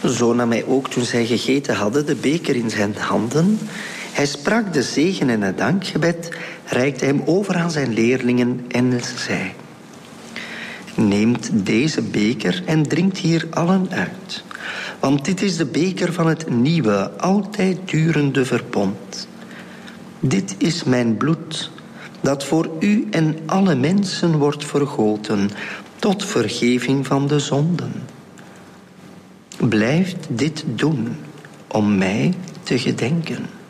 Zo nam hij ook, toen zij gegeten hadden, de beker in zijn handen. Hij sprak de zegen en het dankgebed, reikte hem over aan zijn leerlingen en zei: neemt deze beker en drinkt hier allen uit. Want dit is de beker van het nieuwe, altijd durende verbond. Dit is mijn bloed, dat voor u en alle mensen wordt vergoten, tot vergeving van de zonden. Blijft dit doen, om mij te gedenken.